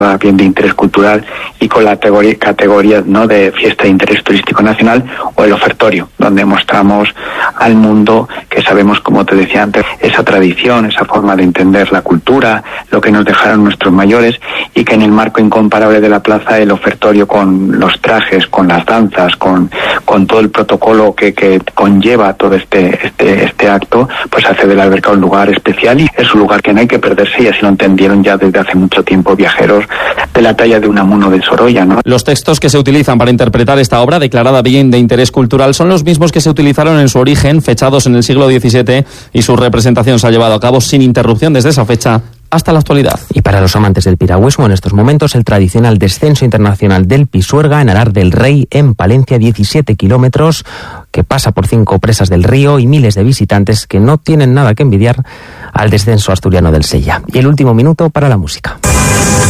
bien de interés cultural y con la categoría, ¿no?, de fiesta de interés turístico nacional, o el ofertorio, donde mostramos al mundo que sabemos, como te decía antes, esa tradición, esa forma de entender la cultura, lo que nos dejaron nuestros mayores, y que en el marco incomparable de la plaza, el ofertorio con los trajes, con las danzas, con todo el protocolo que conlleva todo este acto, pues hace de la alberca un lugar especial, y es un lugar que no hay que perderse, y así lo entendieron ya desde hace mucho tiempo viajeros de la talla de Unamuno de Sorolla, ¿no? Los textos que se utilizan para interpretar esta obra, declarada bien de interés cultural, son los mismos que se utilizaron en su origen, fechados en el siglo XVII, y su representación se ha llevado a cabo sin interrupción desde esa fecha hasta la actualidad. Y para los amantes del piragüismo, en estos momentos, el tradicional descenso internacional del Pisuerga en Alar del Rey, en Palencia, 17 kilómetros, que pasa por 5 presas del río y miles de visitantes que no tienen nada que envidiar al descenso asturiano del Sella. Y el último minuto para la música.